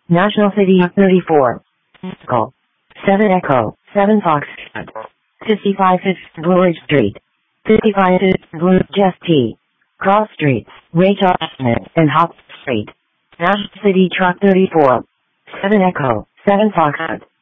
National City 34. Echo. 7 Echo. 7 Fox. 55 Blue Street. 55 Blue Jess T. Cross Streets. Rachel Smith and Hop Street. National City Truck 34. 7 Echo. 7 Fox.